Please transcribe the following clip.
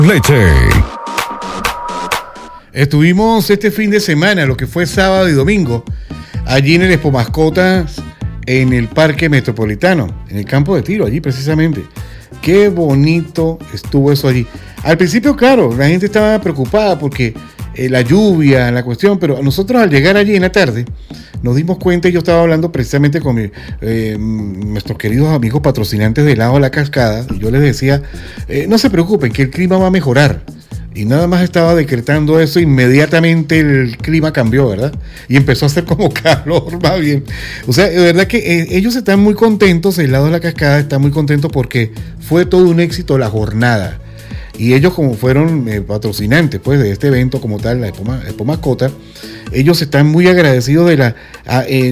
Leche. Estuvimos este fin de semana, lo que fue sábado y domingo, allí en el Expo Mascotas, en el Parque Metropolitano, en el campo de tiro, allí precisamente. Qué bonito estuvo eso allí. Al principio, claro, la gente estaba preocupada porque la lluvia, la cuestión, pero nosotros al llegar allí en la tarde, nos dimos cuenta, y yo estaba hablando precisamente con nuestros queridos amigos patrocinantes de Helado La Cascada, y yo les decía, no se preocupen, que el clima va a mejorar. Y nada más estaba decretando eso, inmediatamente el clima cambió, ¿verdad? Y empezó a hacer como calor, más bien. O sea, de verdad que ellos están muy contentos, el Helado de la Cascada está muy contento porque fue todo un éxito la jornada. Y ellos, como fueron patrocinantes pues de este evento como tal, la Expo Mascota, ellos están muy agradecidos de